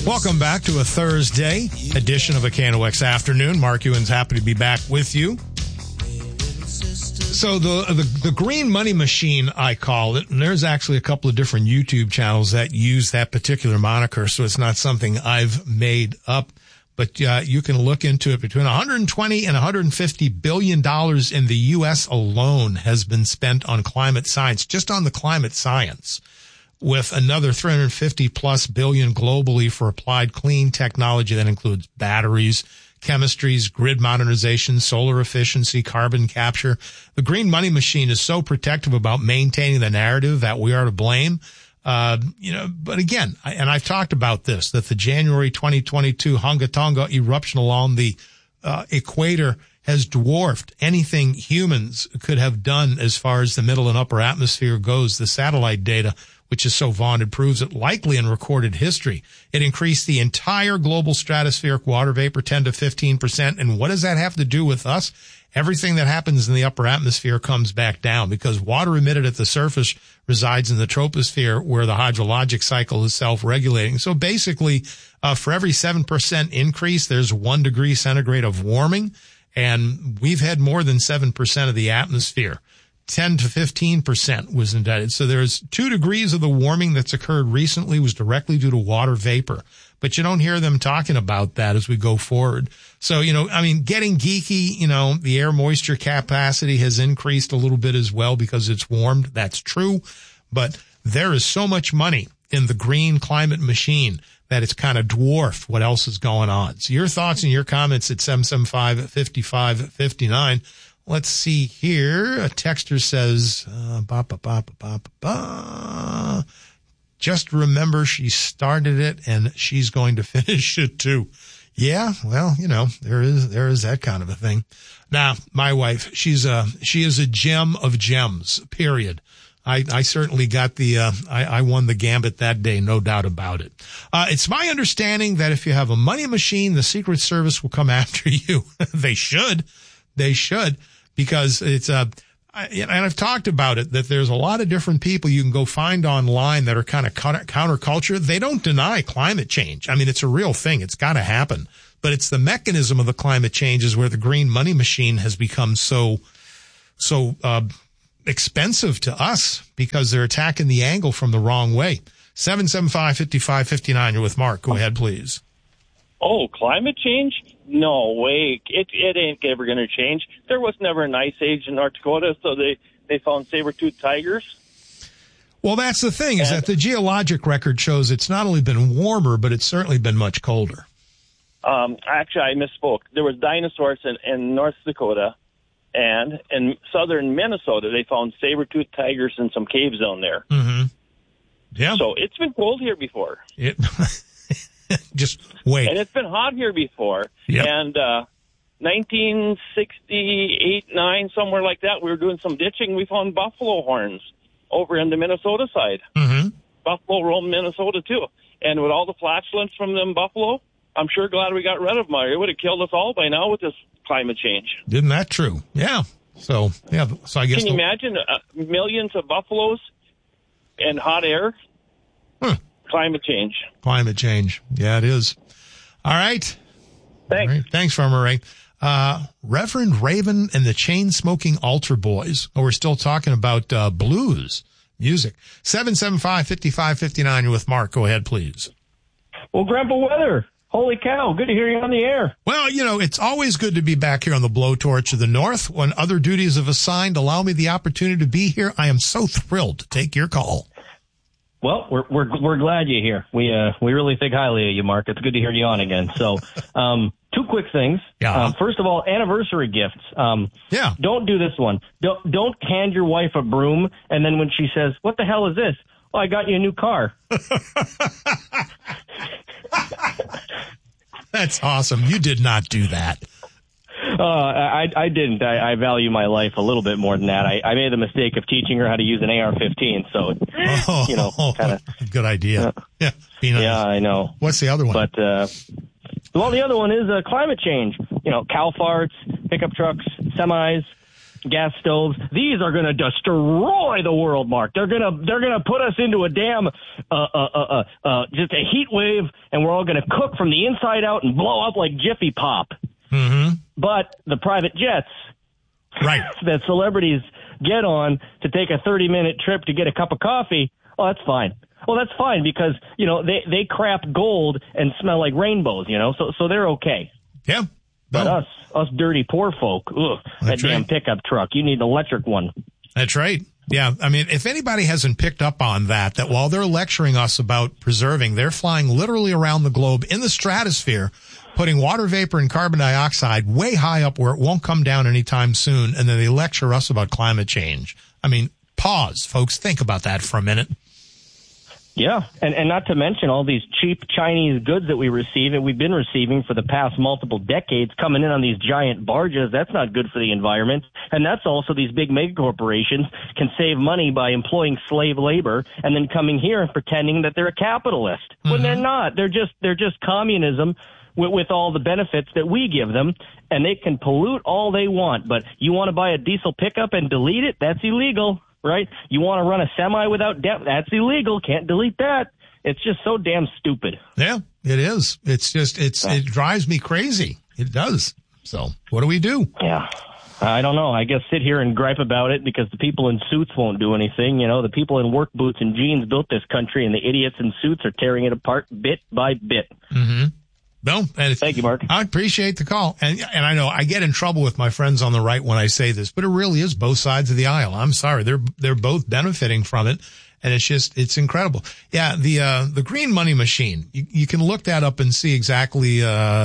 Welcome back to a Thursday edition of a KNOX Afternoon. Mark Ewan's happy to be back with you. So the green money machine, I call it, and there's actually a couple of different YouTube channels that use that particular moniker, so it's not something I've made up. But you can look into it. Between 120 and 150 billion dollars in the U.S. alone has been spent on climate science, just on the climate science, with another 350 plus billion globally for applied clean technology that includes batteries, chemistries, grid modernization, solar efficiency, carbon capture. The green money machine is so protective about maintaining the narrative that we are to blame. But again, I've talked about this, that the January 2022 Hunga Tonga eruption along the equator has dwarfed anything humans could have done as far as the middle and upper atmosphere goes. The satellite data, which is so vaunted, proves it likely in recorded history. It increased the entire global stratospheric water vapor 10 to 15%. And what does that have to do with us? Everything that happens in the upper atmosphere comes back down because water emitted at the surface resides in the troposphere where the hydrologic cycle is self-regulating. So basically, for every 7% increase, there's 1 degree centigrade of warming. And we've had more than 7% of the atmosphere. 10 to 15% was indebted. So there's 2 degrees of the warming that's occurred recently was directly due to water vapor. But you don't hear them talking about that as we go forward. So, getting geeky, the air moisture capacity has increased a little bit as well because it's warmed. That's true. But there is so much money in the green climate machine that it's kind of dwarfed what else is going on. So your thoughts and your comments at 775-5559. Let's see here. A texter says, just remember she started it and she's going to finish it too. Yeah, well, there is that kind of a thing. Now, my wife, she is a gem of gems, period. I certainly got I won the gambit that day, no doubt about it. It's my understanding that if you have a money machine, the Secret Service will come after you. They should. Because it's and I've talked about it, that there's a lot of different people you can go find online that are kind of counterculture. They don't deny climate change. I mean, it's a real thing. It's got to happen. But it's the mechanism of the climate changes where the green money machine has become so expensive to us because they're attacking the angle from the wrong way. 775-5559, you're with Mark. Go ahead, please. Oh, climate change? No way. It ain't ever going to change. There was never an ice age in North Dakota, so they found saber-toothed tigers. Well, that's the thing, is that the geologic record shows it's not only been warmer, but it's certainly been much colder. Actually, I misspoke. There was dinosaurs in North Dakota, and in southern Minnesota, they found saber-toothed tigers in some caves down there. Mm-hmm. Yeah. So it's been cold here before. Just wait. And it's been hot here before. Yep. And 1968, 9, somewhere like that, we were doing some ditching. We found buffalo horns over in the Minnesota side. Mm-hmm. Buffalo roam Minnesota, too. And with all the flatulence from them buffalo, I'm sure glad we got rid of them. It would have killed us all by now with this climate change. Isn't that true? Yeah. So I guess... Can you imagine millions of buffaloes and hot air? Climate change. Climate change. Yeah, it is. All right. Thanks. All right. Thanks, Farmer Ray. Reverend Raven and the Chain-Smoking Altar Boys. Oh, we're still talking about blues music. 775-5559, you're with Mark. Go ahead, please. Well, Grandpa Weather, holy cow, good to hear you on the air. Well, it's always good to be back here on the Blowtorch of the North. When other duties have assigned allow me the opportunity to be here, I am so thrilled to take your call. Well, we're glad you're here. We really think highly of you, Mark. It's good to hear you on again. So, 2 quick things. Yeah. First of all, anniversary gifts. Yeah. Don't do this one. Don't hand your wife a broom, and then when she says, "What the hell is this?" "Oh, I got you a new car." That's awesome. You did not do that. I didn't. I value my life a little bit more than that. I made the mistake of teaching her how to use an AR-15, so, kind of. Good idea. Yeah. Be nice. Yeah, I know. What's the other one? But, the other one is climate change. Cow farts, pickup trucks, semis. gas stoves. These are going to destroy the world, Mark. They're going to put us into a damn just a heat wave, and we're all going to cook from the inside out and blow up like Jiffy Pop. Mm-hmm. But the private jets, right, that celebrities get on to take a 30-minute trip to get a cup of coffee, oh, that's fine. Well, that's fine because, they crap gold and smell like rainbows, so they're okay. Yeah. But us dirty poor folk, that damn pickup truck, you need an electric one. That's right. Yeah. I mean, if anybody hasn't picked up on that while they're lecturing us about preserving, they're flying literally around the globe in the stratosphere, putting water vapor and carbon dioxide way high up where it won't come down anytime soon. And then they lecture us about climate change. I mean, pause, folks. Think about that for a minute. Yeah, and not to mention all these cheap Chinese goods that we receive and we've been receiving for the past multiple decades coming in on these giant barges. That's not good for the environment. And that's also these big mega corporations can save money by employing slave labor and then coming here and pretending that they're a capitalist. Mm-hmm. When they're not. They're just communism with all the benefits that we give them, and they can pollute all they want. But you want to buy a diesel pickup and delete it? That's illegal. Right? You want to run a semi without debt? That's illegal. Can't delete that. It's just so damn stupid. Yeah, it is. It drives me crazy. It does. So what do we do? Yeah. I don't know. I guess sit here and gripe about it because the people in suits won't do anything. The people in work boots and jeans built this country, and the idiots in suits are tearing it apart bit by bit. Mm-hmm. No, thank you, Mark. I appreciate the call. And I know I get in trouble with my friends on the right when I say this, but it really is both sides of the aisle. I'm sorry. They're both benefiting from it. And it's incredible. Yeah. The green money machine, you can look that up and see exactly,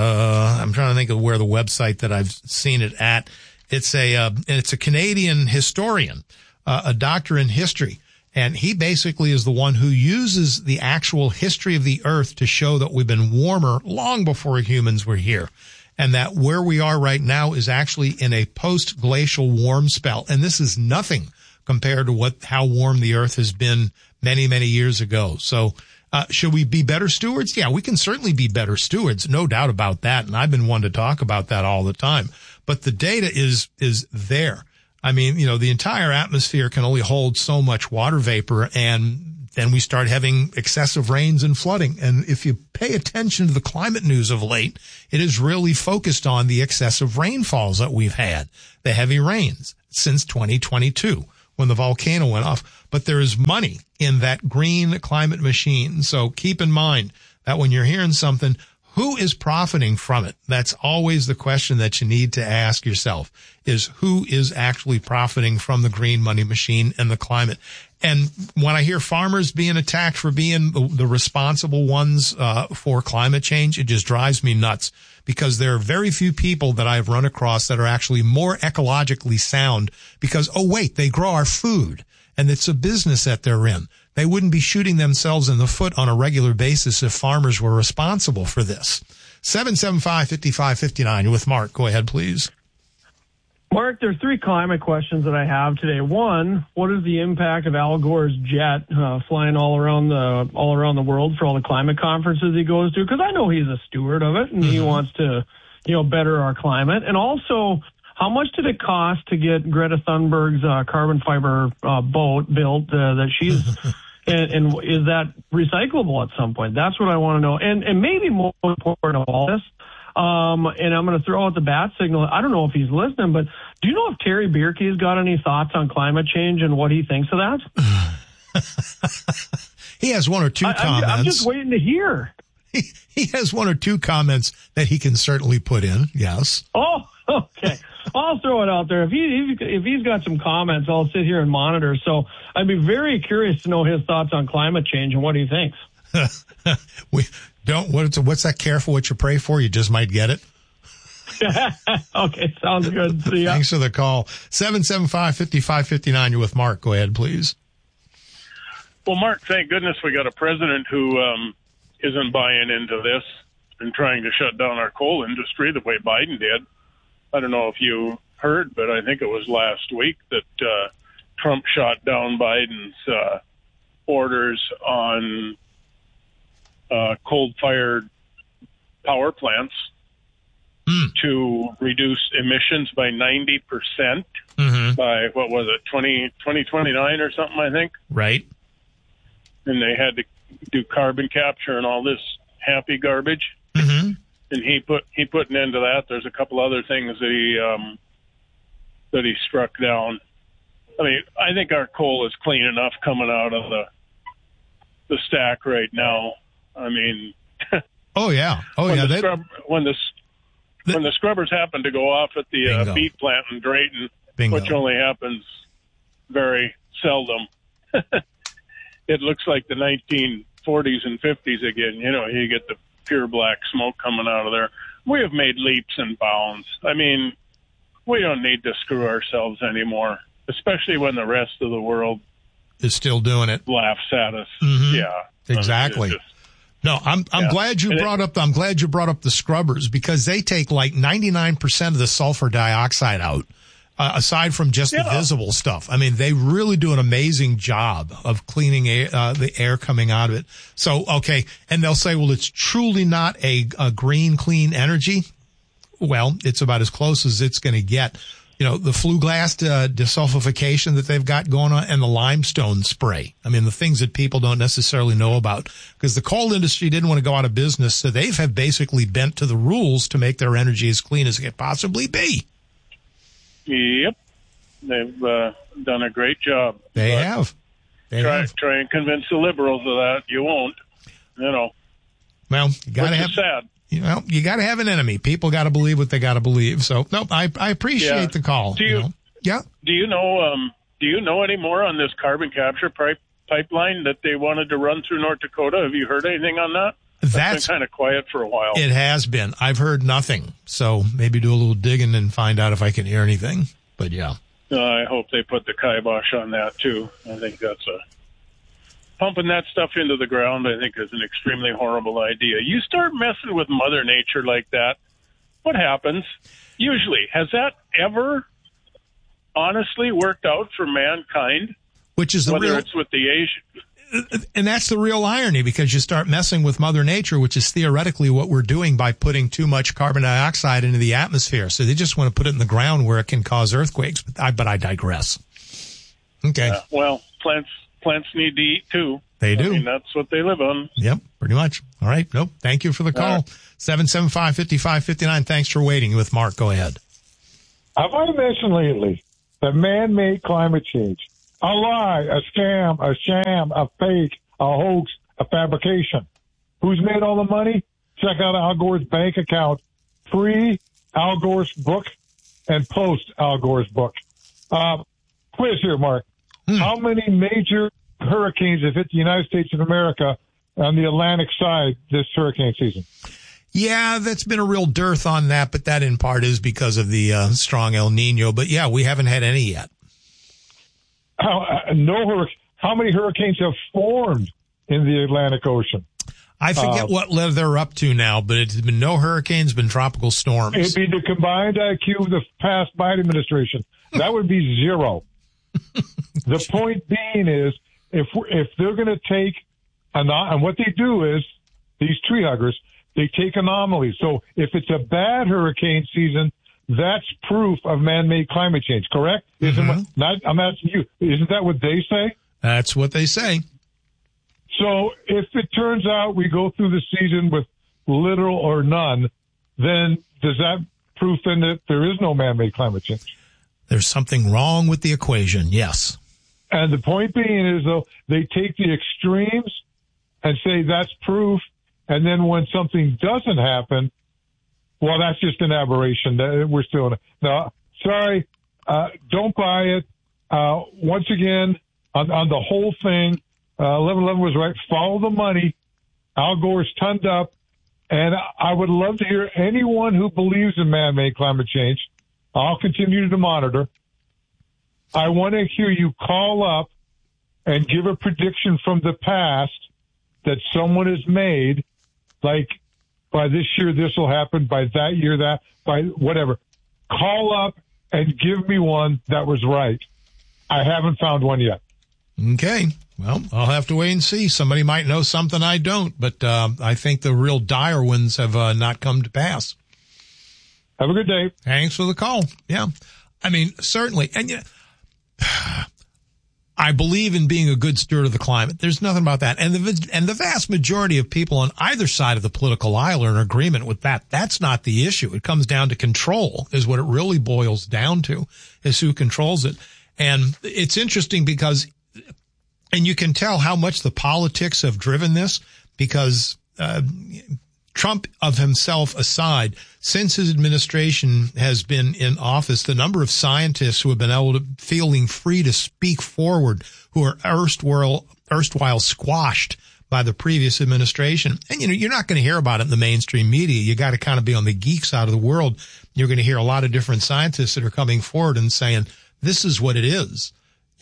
I'm trying to think of where the website that I've seen it at. It's a Canadian historian, a doctor in history. And he basically is the one who uses the actual history of the earth to show that we've been warmer long before humans were here. And that where we are right now is actually in a post-glacial warm spell. And this is nothing compared to how warm the earth has been many, many years ago. So, should we be better stewards? Yeah, we can certainly be better stewards. No doubt about that. And I've been one to talk about that all the time. But the data is there. I mean, the entire atmosphere can only hold so much water vapor, and then we start having excessive rains and flooding. And if you pay attention to the climate news of late, it is really focused on the excessive rainfalls that we've had, the heavy rains since 2022 when the volcano went off. But there is money in that green climate machine. So keep in mind that when you're hearing something, who is profiting from it? That's always the question that you need to ask yourself, is who is actually profiting from the green money machine and the climate? And when I hear farmers being attacked for being the responsible ones for climate change, it just drives me nuts, because there are very few people that I've run across that are actually more ecologically sound because, oh, wait, they grow our food and it's a business that they're in. They wouldn't be shooting themselves in the foot on a regular basis if farmers were responsible for this. 775-5559. You're with Mark. Go ahead, please. Mark, there's 3 climate questions that I have today. One, what is the impact of Al Gore's jet flying all around the world for all the climate conferences he goes to? Because I know he's a steward of it and he wants to, better our climate. And also, how much did it cost to get Greta Thunberg's carbon fiber boat built that she's and is that recyclable at some point? That's what I want to know. And maybe more important of all this, and I'm going to throw out the bat signal. I don't know if he's listening, but do you know if Terry Bierke's got any thoughts on climate change and what he thinks of that? He has 1 or 2 comments. I'm just waiting to hear. He has 1 or 2 comments that he can certainly put in. Yes. Oh, okay. I'll throw it out there. If he's got some comments, I'll sit here and monitor. So I'd be very curious to know his thoughts on climate change and what he thinks. What's that? Careful what you pray for. You just might get it. Okay. Sounds good. See ya. Thanks for the call. 775-5559. You're with Mark. Go ahead, please. Well, Mark, thank goodness we got a president who isn't buying into this and trying to shut down our coal industry the way Biden did. I don't know if you heard, but I think it was last week that Trump shot down Biden's orders on coal-fired power plants. to reduce emissions by 90% by, what was it, 2029 or something, I think. Right. And they had to do carbon capture and all this happy garbage. Mm-hmm. And he put an end to that. There's a couple other things that he struck down. I mean, I think our coal is clean enough coming out of the stack right now. I mean, when the scrubbers happen to go off at the beet plant in Drayton, which only happens very seldom, it looks like the 1940s and 50s again. You know, you get the pure black smoke coming out of there. We have made leaps and bounds. I mean, we don't need to screw ourselves anymore, especially when the rest of the world is still doing it. Laughs at us. Mm-hmm. Yeah, exactly. I'm glad you brought up the scrubbers, because they take like 99% of the sulfur dioxide out, aside from just the visible stuff. I mean, they really do an amazing job of cleaning the air coming out of it. So, okay. And they'll say, well, it's truly not a green, clean energy. Well, it's about as close as it's going to get. You know, the flue gas desulfification that they've got going on, and the limestone spray. I mean, the things that people don't necessarily know about, because the coal industry didn't want to go out of business. So they have basically bent to the rules to make their energy as clean as it can possibly be. Yep. They've done a great job. They have. Try and convince the liberals of that. You won't. You know. Well, you got to have. Sad. You got to have an enemy. People got to believe what they got to believe. So, no, I appreciate the call. Do you know any more on this carbon capture pipeline that they wanted to run through North Dakota? Have you heard anything on that? That's been kind of quiet for a while. It has been. I've heard nothing. So maybe do a little digging and find out if I can hear anything. But yeah. I hope they put the kibosh on that too. I think that's pumping that stuff into the ground, I think, is an extremely horrible idea. You start messing with Mother Nature like that, what happens? Usually, has that ever honestly worked out for mankind? Which is whether it's with the Asian. And that's the real irony, because you start messing with Mother Nature, which is theoretically what we're doing by putting too much carbon dioxide into the atmosphere. So they just want to put it in the ground where it can cause earthquakes. But I digress. Okay. Well, plants need to eat too. They do. I mean, that's what they live on. Yep, pretty much. All right. Nope. Thank you for the call. 775-5559. Thanks for waiting. With Mark, go ahead. Have I mentioned lately that man-made climate change, a lie, a scam, a sham, a fake, a hoax, a fabrication? Who's made all the money? Check out Al Gore's bank account. Pre Al Gore's book and post Al Gore's book. Quiz here, Mark. How many major hurricanes have hit the United States of America on the Atlantic side this hurricane season? Yeah, that's been a real dearth on that, but that in part is because of the strong El Nino. But yeah, we haven't had any yet. How many hurricanes have formed in the Atlantic Ocean? I forget what level they're up to now, but it's been no hurricanes, been tropical storms. It'd be the combined IQ of the past Biden administration. That would be zero. The point being is, if they're going to take, and what they do is, these tree huggers, they take anomalies. So if it's a bad hurricane season, that's proof of man-made climate change, correct? I'm asking you, isn't that what they say? That's what they say. So if it turns out we go through the season with little or none, then does that proof then that there is no man-made climate change? There's something wrong with the equation, yes. And the point being is, though, they take the extremes and say that's proof, and then when something doesn't happen, well, that's just an aberration. We're still in it. No, sorry, don't buy it. Once again, on the whole thing, 1111 was right. Follow the money. Al Gore's turned up, and I would love to hear anyone who believes in man-made climate change. I'll continue to monitor. I want to hear you call up and give a prediction from the past that someone has made, like by this year this will happen, by that year that, by whatever. Call up and give me one that was right. I haven't found one yet. Okay. Well, I'll have to wait and see. Somebody might know something I don't, but I think the real dire ones have not come to pass. Have a good day. Thanks for the call. Yeah. I mean, certainly. And I believe in being a good steward of the climate. There's nothing about that. And the vast majority of people on either side of the political aisle are in agreement with that. That's not the issue. It comes down to control is what it really boils down to, is who controls it. And it's interesting because, and you can tell how much the politics have driven this, because Trump of himself aside, since his administration has been in office, the number of scientists who have been feeling free to speak forward, who are erstwhile squashed by the previous administration. And, you're not going to hear about it in the mainstream media. You got to kind of be on the geek side of the world. You're going to hear a lot of different scientists that are coming forward and saying, this is what it is.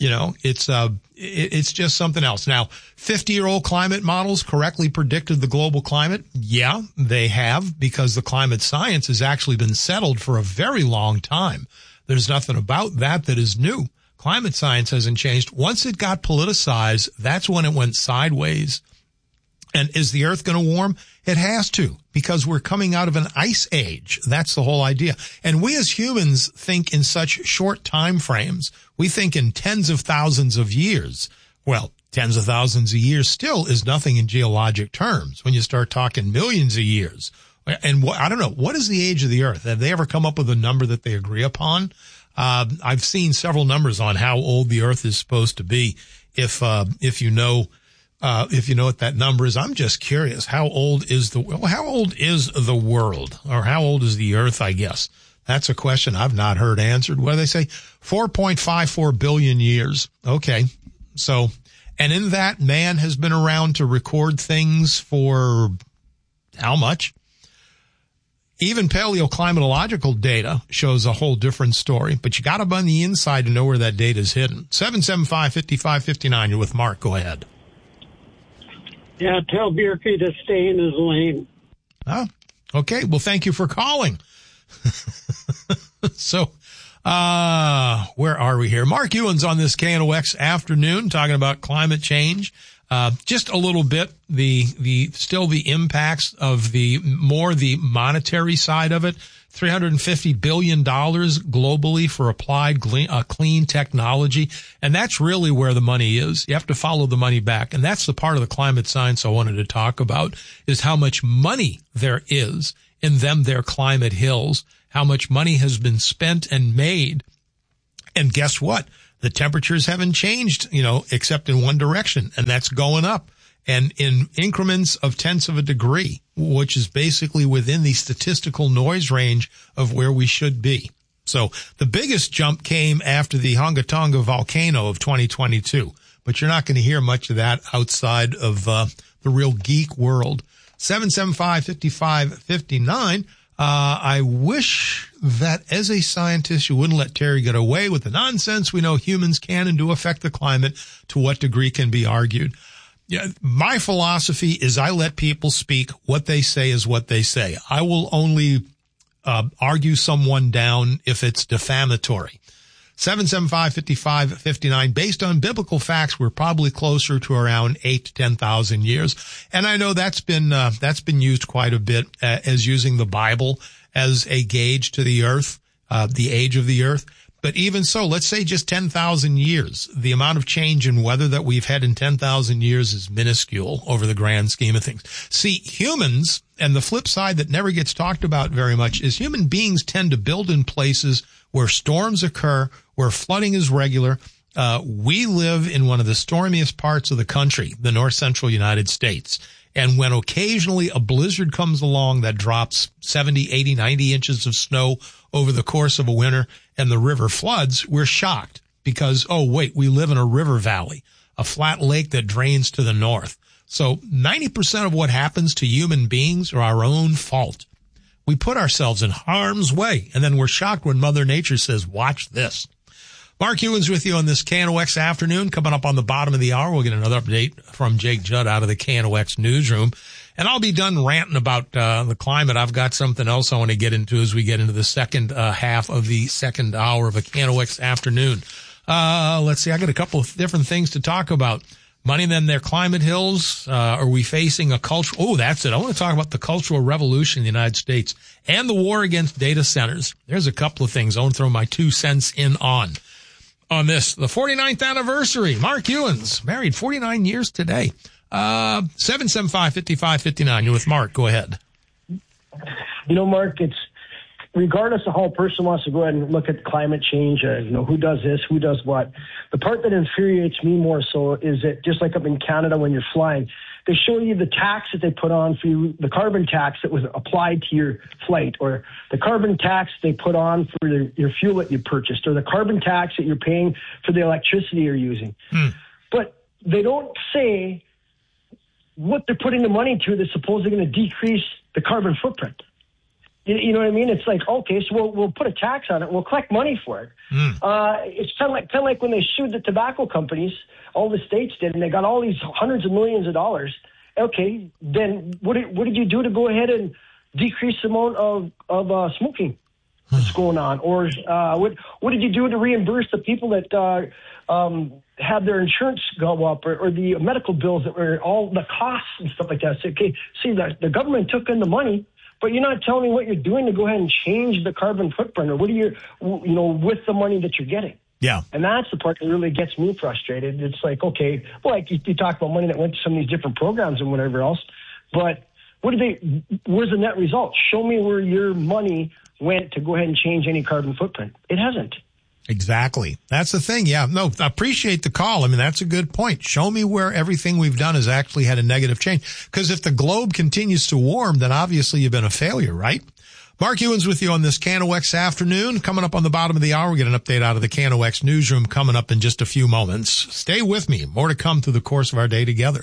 It's just something else. Now, 50-year-old climate models correctly predicted the global climate. Yeah, they have, because the climate science has actually been settled for a very long time. There's nothing about that is new. Climate science hasn't changed. Once it got politicized, that's when it went sideways. And is the earth going to warm? It has to, because we're coming out of an ice age. That's the whole idea. And we as humans think in such short time frames. We think in tens of thousands of years. Well, tens of thousands of years still is nothing in geologic terms when you start talking millions of years. And I don't know, what is the age of the earth? Have they ever come up with a number that they agree upon? I've seen several numbers on how old the earth is supposed to be. If you know what that number is. I'm just curious. How old is the world, or how old is the earth, I guess? That's a question I've not heard answered. What do they say? 4.54 billion years. Okay. So, and in that, man has been around to record things for how much? Even paleoclimatological data shows a whole different story, but you got to be on the inside to know where that data is hidden. 775-5559. You're with Mark. Go ahead. Yeah, tell Bierke to stay in his lane. Oh, okay. Well, thank you for calling. So, where are we here? Mark Ewan's on this KNOX afternoon talking about climate change. Just a little bit, still the impacts of the monetary side of it. $350 billion globally for applied clean technology. And that's really where the money is. You have to follow the money back. And that's the part of the climate science I wanted to talk about, is how much money there is in their climate hills, how much money has been spent and made. And guess what? The temperatures haven't changed, except in one direction, and that's going up. And in increments of tenths of a degree, which is basically within the statistical noise range of where we should be. So the biggest jump came after the Hongatonga volcano of 2022, but you're not going to hear much of that outside of the real geek world. 775-5559. I wish that as a scientist, you wouldn't let Terry get away with the nonsense. We know humans can and do affect the climate. To what degree can be argued. Yeah, my philosophy is I let people speak. What they say is what they say. I will only argue someone down if it's defamatory. 775-5559. Based on biblical facts, we're probably closer to around 8 to 10,000 years. And I know that's been used quite a bit as using the Bible as a gauge to the earth, the age of the earth. But even so, let's say just 10,000 years. The amount of change in weather that we've had in 10,000 years is minuscule over the grand scheme of things. See, humans, and the flip side that never gets talked about very much, is human beings tend to build in places where storms occur, where flooding is regular. We live in one of the stormiest parts of the country, the north central United States. And when occasionally a blizzard comes along that drops 70, 80, 90 inches of snow over the course of a winter and the river floods, we're shocked because, oh, wait, we live in a river valley, a flat lake that drains to the north. So 90% of what happens to human beings are our own fault. We put ourselves in harm's way, and then we're shocked when Mother Nature says, watch this. Mark Ewan's with you on this KNOX afternoon. Coming up on the bottom of the hour, we'll get another update from Jake Judd out of the KNOX newsroom. And I'll be done ranting about the climate. I've got something else I want to get into as we get into the second half of the second hour of a KNOX afternoon. Let's see. I got a couple of different things to talk about. Money than their climate hills? Are we facing a culture? Oh, that's it. I want to talk about the cultural revolution in the United States and the war against data centers. There's a couple of things I want to throw my 2 cents in on this. The 49th anniversary. Mark Ewens, married 49 years today. 775-5559. You're with Mark. Go ahead. Mark, it's regardless of how a person wants to go ahead and look at climate change, who does this, who does what. The part that infuriates me more so is that just like up in Canada when you're flying, they show you the tax that they put on for you, the carbon tax that was applied to your flight, or the carbon tax they put on for your fuel that you purchased, or the carbon tax that you're paying for the electricity you're using. But they don't say what they're putting the money to that's supposedly going to decrease the carbon footprint. You know what I mean? It's like, okay, so we'll put a tax on it. We'll collect money for it. It's kind of like when they sued the tobacco companies, all the states did, and they got all these hundreds of millions of dollars. Okay, then what did you do to go ahead and decrease the amount of smoking that's going on? Or what did you do to reimburse the people that had their insurance go up, or the medical bills that were all the costs and stuff like that? So, okay, see, the government took in the money, but you're not telling me what you're doing to go ahead and change the carbon footprint, or what are you, with the money that you're getting. Yeah. And that's the part that really gets me frustrated. It's like, okay, well, like you talk about money that went to some of these different programs and whatever else, but where's the net result? Show me where your money went to go ahead and change any carbon footprint. It hasn't. Exactly. That's the thing. Yeah. No, I appreciate the call. I mean, that's a good point. Show me where everything we've done has actually had a negative change. Because if the globe continues to warm, then obviously you've been a failure, right? Mark Ewens with you on this KNOX afternoon. Coming up on the bottom of the hour, we get an update out of the KNOX newsroom coming up in just a few moments. Stay with me. More to come through the course of our day together.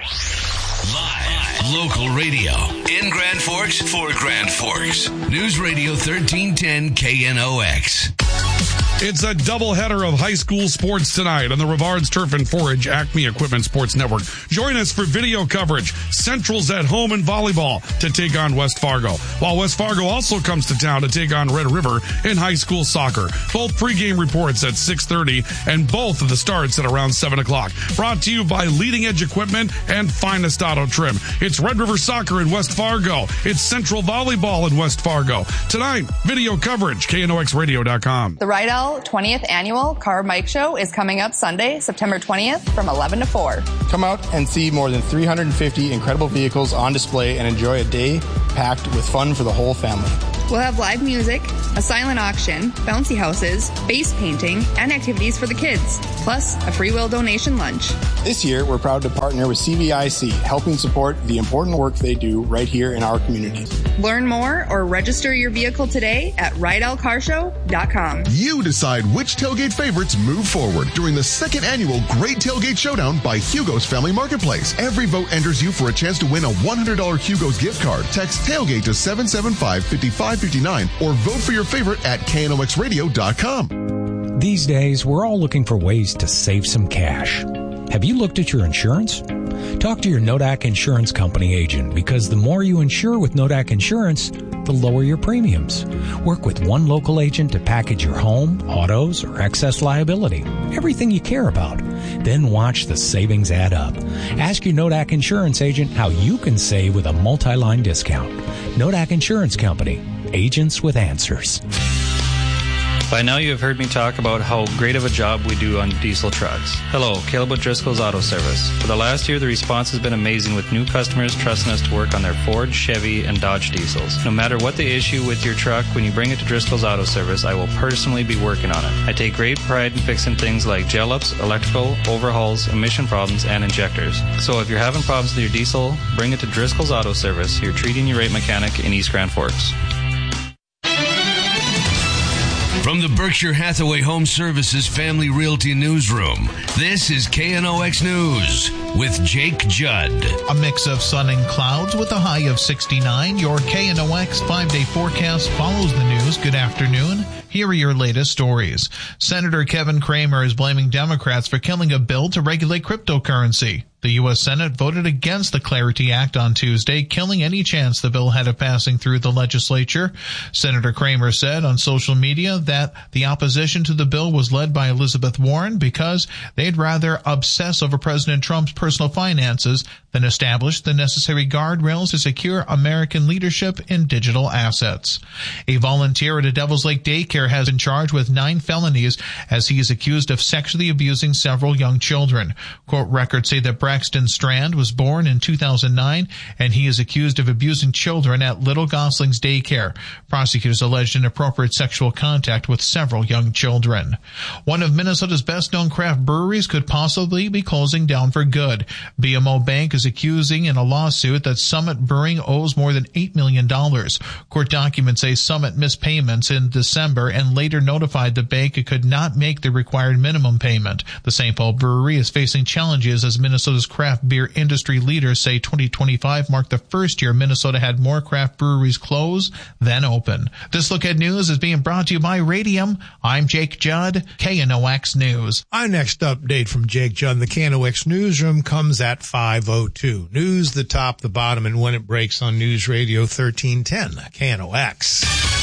Live, local radio in Grand Forks for Grand Forks. News Radio 1310 KNOX. It's a doubleheader of high school sports tonight on the Rivards Turf and Forage Acme Equipment Sports Network. Join us for video coverage. Central's at home in volleyball to take on West Fargo, while West Fargo also comes to town to take on Red River in high school soccer. Both pregame reports at 6:30 and both of the starts at around 7 o'clock. Brought to you by Leading Edge Equipment and Finest Auto Trim. It's Red River Soccer in West Fargo. It's Central Volleyball in West Fargo. Tonight, video coverage, KNOXradio.com. The Rydell 20th Annual Car Mike Show is coming up Sunday, September 20th from 11 to 4. Come out and see more than 350 incredible vehicles on display and enjoy a day packed with fun for the whole family. We'll have live music, a silent auction, bouncy houses, base painting, and activities for the kids, plus a free will donation lunch. This year, we're proud to partner with CVIC, helping support the important work they do right here in our community. Learn more or register your vehicle today at RydellCarshow.com. You decide which tailgate favorites move forward during the second annual Great Tailgate Showdown by Hugo's Family Marketplace. Every vote enters you for a chance to win a $100 Hugo's gift card. Text tailgate to 775-5559 or vote for your favorite at KNOXradio.com. These days, we're all looking for ways to save some cash. Have you looked at your insurance? Talk to your Nodak Insurance Company agent, because the more you insure with Nodak Insurance, the lower your premiums. Work with one local agent to package your home, autos, or excess liability, everything you care about. Then watch the savings add up. Ask your Nodak Insurance agent how you can save with a multi-line discount. Nodak Insurance Company, agents with answers. By now you have heard me talk about how great of a job we do on diesel trucks. Hello, Caleb O'Driscoll's Auto Service. For the last year, the response has been amazing, with new customers trusting us to work on their Ford, Chevy, and Dodge diesels. No matter what the issue with your truck, when you bring it to Driscoll's Auto Service, I will personally be working on it. I take great pride in fixing things like gel ups, electrical, overhauls, emission problems, and injectors. So if you're having problems with your diesel, bring it to Driscoll's Auto Service, your treating your rate mechanic in East Grand Forks. From the Berkshire Hathaway Home Services Family Realty Newsroom, this is KNOX News with Jake Judd. A mix of sun and clouds with a high of 69. Your KNOX 5-day forecast follows the news. Good afternoon. Here are your latest stories. Senator Kevin Cramer is blaming Democrats for killing a bill to regulate cryptocurrency. The U.S. Senate voted against the Clarity Act on Tuesday, killing any chance the bill had of passing through the legislature. Senator Cramer said on social media that the opposition to the bill was led by Elizabeth Warren because they'd rather obsess over President Trump's personal finances than establish the necessary guardrails to secure American leadership in digital assets. A volunteer at a Devil's Lake daycare has been charged with 9 felonies as he is accused of sexually abusing several young children. Court records say that Braxton Strand was born in 2009, and he is accused of abusing children at Little Gosling's daycare. Prosecutors alleged inappropriate sexual contact with several young children. One of Minnesota's best-known craft breweries could possibly be closing down for good. BMO Bank is accusing in a lawsuit that Summit Brewing owes more than $8 million. Court documents say Summit missed payments in December and later notified the bank it could not make the required minimum payment. The St. Paul Brewery is facing challenges as Minnesota's craft beer industry leaders say 2025 marked the first year Minnesota had more craft breweries close than open. This Look at News is being brought to you by Radium. I'm Jake Judd, KNOX News. Our next update from Jake Judd, the KNOX Newsroom, comes at 5:02. News, the top, the bottom, and when it breaks on News Radio 1310, KNOX.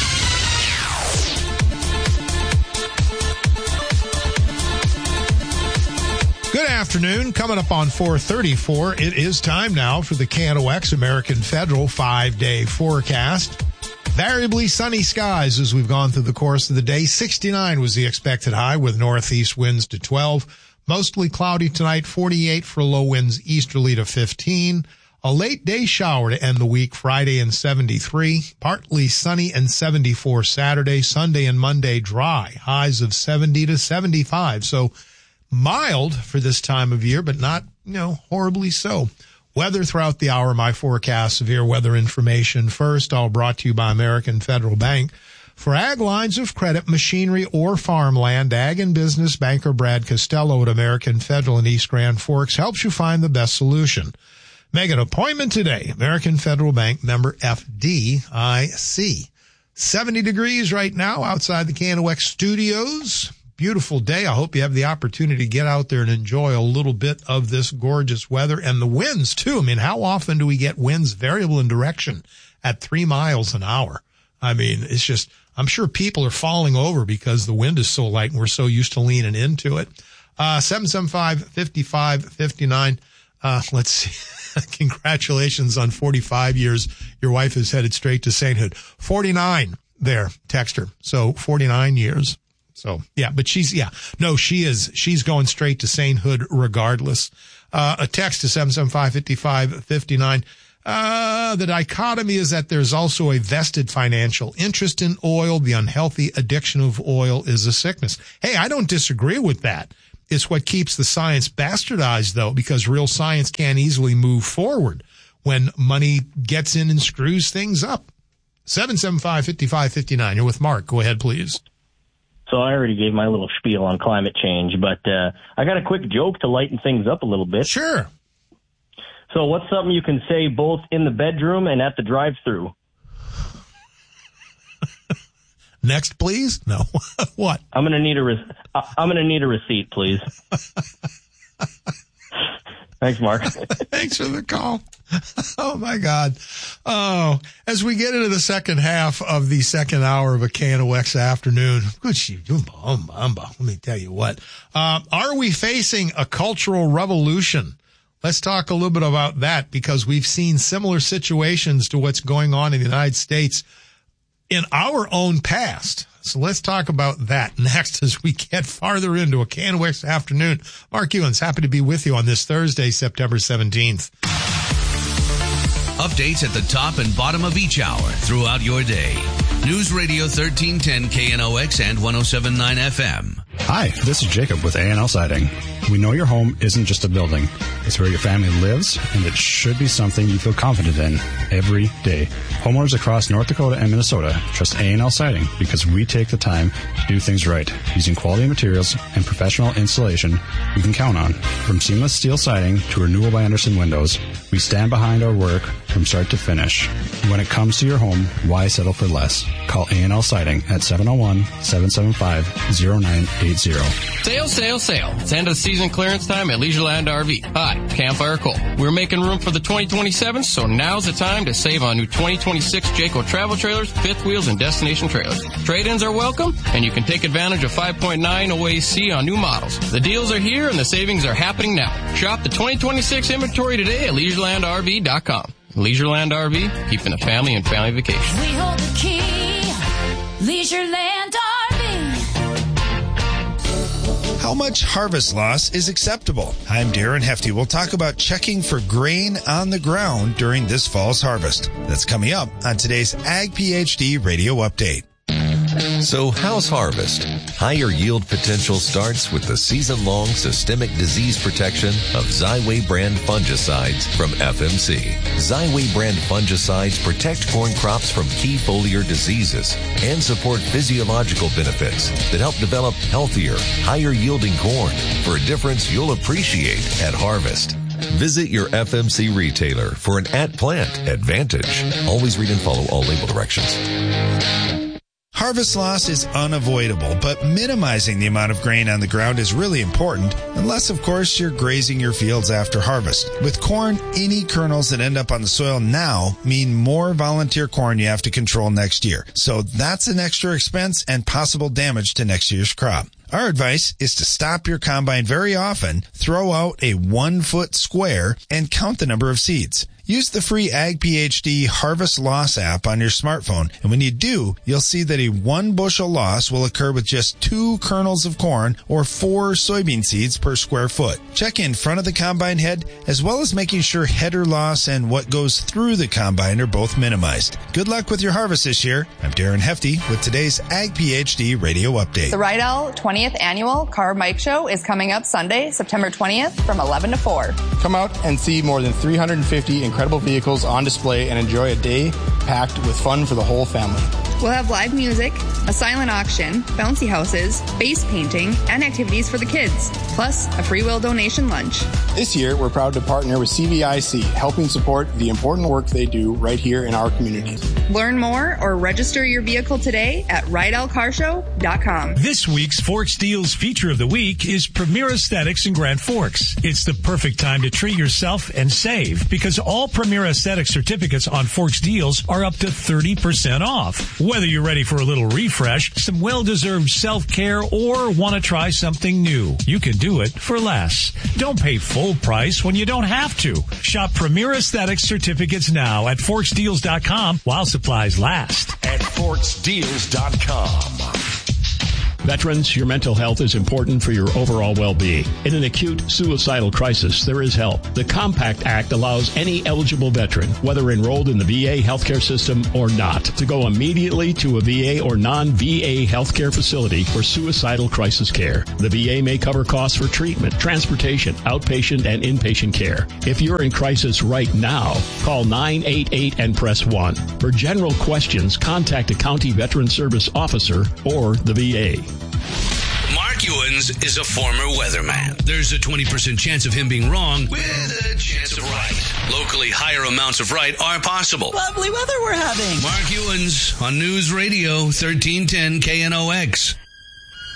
Good afternoon. Coming up on 4:34, it is time now for the KNOX American Federal 5-day forecast. Variably sunny skies as we've gone through the course of the day. 69 was the expected high with northeast winds to 12. Mostly cloudy tonight, 48 for low winds easterly to 15. A late day shower to end the week, Friday and 73. Partly sunny and 74 Saturday. Sunday and Monday dry, highs of 70 to 75. So mild for this time of year, but not, horribly so. Weather throughout the hour, my forecast, severe weather information. First, all brought to you by American Federal Bank. For ag lines of credit, machinery, or farmland, Ag and Business banker Brad Costello at American Federal in East Grand Forks helps you find the best solution. Make an appointment today. American Federal Bank, member FDIC. 70 degrees right now outside the KNOX studios. Beautiful day. I hope you have the opportunity to get out there and enjoy a little bit of this gorgeous weather and the winds too. I mean, how often do we get winds variable in direction at 3 miles an hour? I mean, it's just, I'm sure people are falling over because the wind is so light and we're so used to leaning into it. 775-55-59. Let's see. Congratulations on 45 years. Your wife is headed straight to sainthood. 49 there, texter. So 49 years. So, yeah, but she is. She's going straight to sainthood regardless. A text to 775-55-59. The dichotomy is that there's also a vested financial interest in oil. The unhealthy addiction of oil is a sickness. Hey, I don't disagree with that. It's what keeps the science bastardized, though, because real science can't easily move forward when money gets in and screws things up. 775-55-59. You're with Mark. Go ahead, please. So I already gave my little spiel on climate change, but I got a quick joke to lighten things up a little bit. Sure. So what's something you can say both in the bedroom and at the drive-thru? Next, please. No. What? I'm gonna need a receipt, please. Thanks, Mark. Thanks for the call. Oh, my God. Oh, as we get into the second half of the second hour of a KNOX afternoon, let me tell you what. Are we facing a cultural revolution? Let's talk a little bit about that because we've seen similar situations to what's going on in the United States in our own past. So let's talk about that next as we get farther into a KNOX afternoon. Mark Ewens, happy to be with you on this Thursday, September 17th. Updates at the top and bottom of each hour throughout your day. News Radio 1310 KNOX and 107.9 FM. Hi, this is Jacob with A&L Siding. We know your home isn't just a building. It's where your family lives, and it should be something you feel confident in every day. Homeowners across North Dakota and Minnesota trust A&L Siding because we take the time to do things right, using quality materials and professional installation you can count on. From seamless steel siding to Renewal by Andersen windows, we stand behind our work from start to finish. When it comes to your home, why settle for less? Call A&L Siding at 701-775-0980. Sale, sale, sale. It's end of the season clearance time at Leisureland RV. Hi, Campfire Cole. We're making room for the 2027s, so now's the time to save on new 2026 Jayco travel trailers, fifth wheels, and destination trailers. Trade-ins are welcome, and you can take advantage of 5.9 OAC on new models. The deals are here, and the savings are happening now. Shop the 2026 inventory today at LeisurelandRV.com. Leisureland RV, keeping the family and family vacation. We hold the key, Leisureland RV. How much harvest loss is acceptable? I'm Darren Hefty. We'll talk about checking for grain on the ground during this fall's harvest. That's coming up on today's Ag PhD Radio Update. So how's harvest? Higher yield potential starts with the season-long systemic disease protection of Xyway brand fungicides from FMC. Xyway brand fungicides protect corn crops from key foliar diseases and support physiological benefits that help develop healthier, higher yielding corn for a difference you'll appreciate at harvest. Visit your FMC retailer for an at-plant advantage. Always read and follow all label directions. Harvest loss is unavoidable, but minimizing the amount of grain on the ground is really important, unless, of course, you're grazing your fields after harvest. With corn, any kernels that end up on the soil now mean more volunteer corn you have to control next year. So that's an extra expense and possible damage to next year's crop. Our advice is to stop your combine very often, throw out a 1-foot square, and count the number of seeds. Use the free Ag PhD Harvest Loss app on your smartphone, and when you do, you'll see that a 1 bushel loss will occur with just 2 kernels of corn or 4 soybean seeds per square foot. Check in front of the combine head, as well as making sure header loss and what goes through the combine are both minimized. Good luck with your harvest this year. I'm Darren Hefty with today's Ag PhD Radio Update. The Rydell 20th Annual Car Bike Show is coming up Sunday, September 20th from 11 to 4. Come out and see more than 350 incredible vehicles on display and enjoy a day packed with fun for the whole family. We'll have live music, a silent auction, bouncy houses, face painting, and activities for the kids, plus a free will donation lunch. This year, we're proud to partner with CVIC, helping support the important work they do right here in our community. Learn more or register your vehicle today at RydellCarShow.com. This week's Forks Deals feature of the week is Premier Aesthetics in Grand Forks. It's the perfect time to treat yourself and save because all Premier Aesthetics certificates on Forks Deals are up to 30% off. Whether you're ready for a little refresh, some well-deserved self-care, or want to try something new, you can do it for less. Don't pay full price when you don't have to. Shop Premier Aesthetics certificates now at ForksDeals.com while supplies last. At ForksDeals.com. Veterans, your mental health is important for your overall well-being. In an acute suicidal crisis, there is help. The Compact Act allows any eligible veteran, whether enrolled in the VA healthcare system or not, to go immediately to a VA or non-VA healthcare facility for suicidal crisis care. The VA may cover costs for treatment, transportation, outpatient, and inpatient care. If you're in crisis right now, call 988 and press 1. For general questions, contact a county veteran service officer or the VA. Mark Ewens is a former weatherman. There's a 20% chance of him being wrong with a chance of right. Locally, higher amounts of right are possible. Lovely weather we're having. Mark Ewens on News Radio 1310 KNOX.